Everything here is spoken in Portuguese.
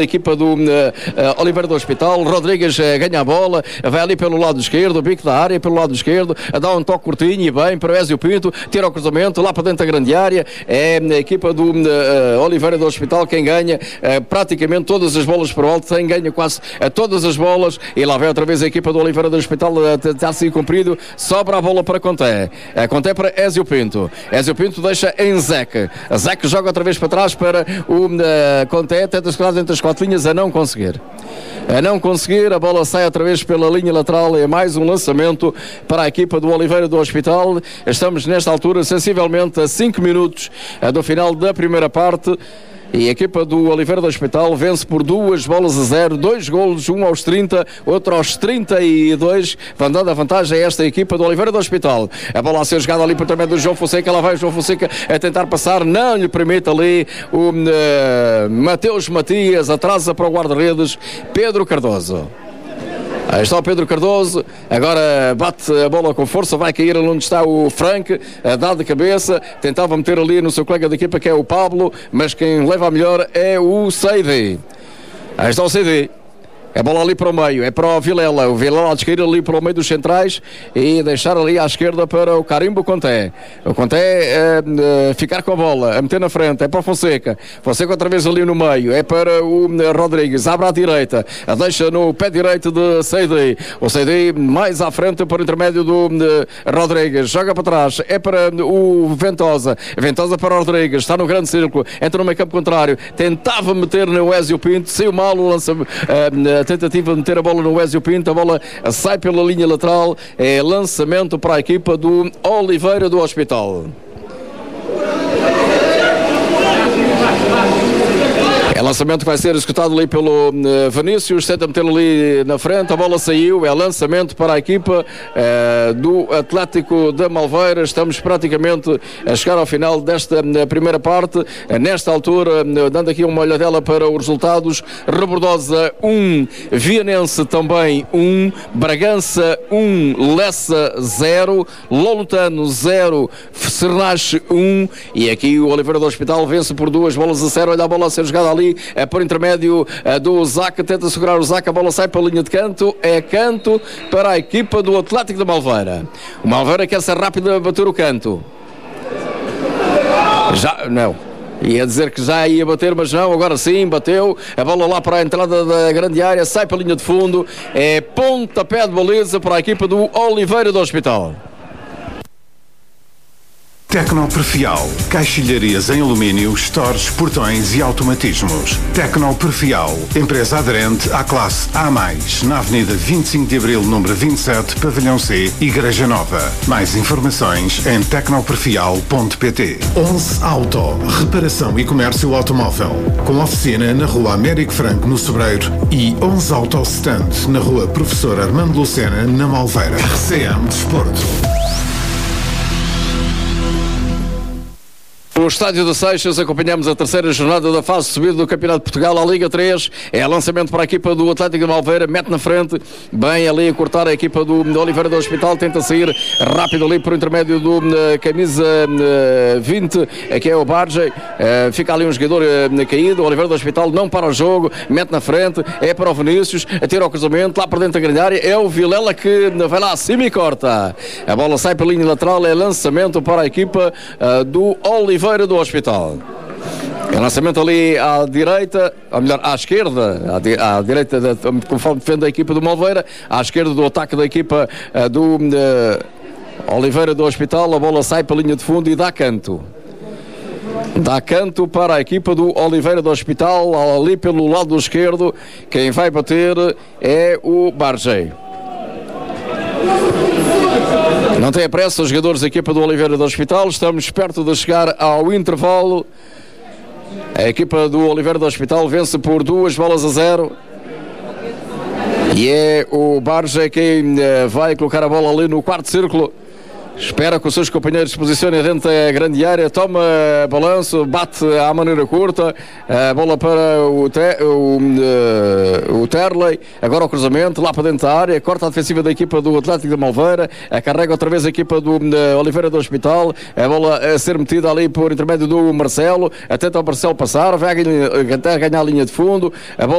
A equipa do Oliveira do Hospital. Rodrigues ganha a bola, vai ali pelo lado esquerdo, bico da área pelo lado esquerdo, dá um toque curtinho e bem para o Ézio Pinto, tira o cruzamento lá para dentro da grande área. É a equipa do Oliveira do Hospital quem ganha praticamente todas as bolas para o alto, quem ganha quase todas as bolas, e lá vai outra vez a equipa do Oliveira do Hospital, está a ser cumprido, sobra a bola para Conté, Conté para Ézio Pinto deixa em Zeque joga outra vez para trás para o Conté, tenta segurar dentro das quatro linhas, a não conseguir, a bola sai outra vez pela linha lateral. É mais um lançamento para a equipa do Oliveira do Hospital. Estamos nesta altura sensivelmente a 5 minutos do final da primeira parte. E a equipa do Oliveira do Hospital vence por 2-0, 2 golos, um aos 30, outro aos 32, vão dando a vantagem a esta equipa do Oliveira do Hospital. A bola a ser jogada ali por intermédio do João Fonseca, lá vai o João Fonseca a tentar passar, não lhe permite ali o Mateus Matias, atrasa para o guarda-redes Pedro Cardoso. Aí está o Pedro Cardoso, agora bate a bola com força, vai cair ali onde está o Frank, dá de cabeça, tentava meter ali no seu colega da equipa que é o Pablo, mas quem leva a melhor é o Seidi. Aí está o Seidi. A bola ali para o meio, é para o Vilela a descair ali para o meio dos centrais e deixar ali à esquerda para o Carimbo Conté. O Conté ficar com a bola, a meter na frente, é para o Fonseca outra vez ali no meio, é para o Rodrigues, abre à direita, a deixa no pé direito de Seidi. O Seidi mais à frente por intermédio do Rodrigues, joga para trás, é para o Ventosa para o Rodrigues, está no grande círculo, entra no meio campo contrário, tentava meter no Ézio Pinto, saiu mal o lançamento, a tentativa de meter a bola no Ézio Pinto, a bola sai pela linha lateral, é lançamento para a equipa do Oliveira do Hospital. É lançamento que vai ser executado ali pelo Vinícius, tenta meter ali na frente, a bola saiu, é lançamento para a equipa do Atlético da Malveira. Estamos praticamente a chegar ao final desta primeira parte. Nesta altura, dando aqui uma olhadela para os resultados: Rebordosa 1, Vianense também 1, Bragança 1, Lessa 0, Lolutano 0, Sernache 1, e aqui o Oliveira do Hospital vence por 2-0. Olha a bola a ser jogada ali por intermédio do Zac, tenta segurar o Zac, a bola sai para a linha de canto, é canto para a equipa do Atlético da Malveira. O Malveira quer ser rápido a bater o canto. Já, não. Ia dizer que já ia bater, mas não, agora sim, bateu. A bola lá para a entrada da grande área, sai para a linha de fundo, é pontapé de baliza para a equipa do Oliveira do Hospital. Tecnoperfial, caixilharias em alumínio, stores, portões e automatismos. Tecnoperfial, empresa aderente à classe A+, na Avenida 25 de Abril, número 27, Pavilhão C, Igreja Nova. Mais informações em tecnoperfial.pt. 11 Auto, reparação e comércio automóvel, com oficina na Rua Américo Franco, no Sobreiro, e 11 Auto Stand, na Rua Professor Armando Lucena, na Malveira. RCM Desporto. No estádio de Seixas acompanhamos a terceira jornada da fase de subida do Campeonato de Portugal à Liga 3. É lançamento para a equipa do Atlético de Malveira, mete na frente, bem ali a cortar a equipa do Oliveira do Hospital, tenta sair rápido ali por intermédio do camisa 20, que é o Barge, fica ali um jogador caído. O Oliveira do Hospital não para o jogo, mete na frente, é para o Vinícius, atira o cruzamento lá para dentro da grande área, é o Vilela que vai lá acima e corta. A bola sai pela linha lateral, é lançamento para a equipa do Oliveira do Hospital. É lançamento ali à direita, ou melhor, à esquerda, à direita, conforme defende a equipa do Malveira, à esquerda do ataque da equipa do Oliveira do Hospital. A bola sai para a linha de fundo e dá canto. Dá canto para a equipa do Oliveira do Hospital, ali pelo lado esquerdo. Quem vai bater é o Bargei. Não tem pressa os jogadores da equipa do Oliveira do Hospital. Estamos perto de chegar ao intervalo. A equipa do Oliveira do Hospital vence por 2-0. E é o Barja quem vai colocar a bola ali no quarto círculo. Espera que os seus companheiros se posicionem dentro da grande área, toma balanço, bate à maneira curta, a bola para o Terley, agora o cruzamento, lá para dentro da área, corta a defensiva da equipa do Atlético de Malveira, carrega outra vez a equipa do Oliveira do Hospital, a bola a ser metida ali por intermédio do Marcelo, atenta ao Marcelo passar, vai ganhar a linha de fundo, a bola